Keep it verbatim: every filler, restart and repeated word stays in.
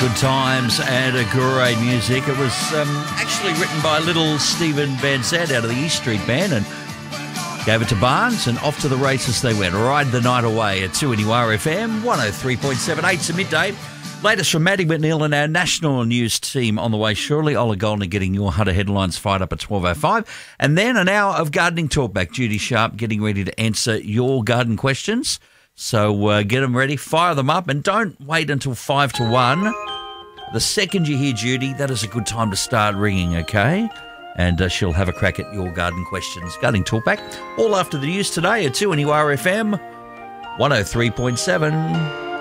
Good times and a great music. It was um, actually written by little Stephen Van Zandt out of the East Street Band and gave it to Barnes, and off to the races they went. Ride the night away at two N U R F M, one oh three point seven, eight to midday. Latest from Maddie McNeil and our national news team on the way shortly. Ola Goldner getting your Hunter headlines fired up at twelve oh five. And then an hour of gardening talkback. Judy Sharp getting ready to answer your garden questions. So uh, get them ready, fire them up, and don't wait until five to one. The second you hear Judy, that is a good time to start ringing, okay? And uh, she'll have a crack at your garden questions. Gardening talkback, all after the news today at two N U R F M, one oh three point seven.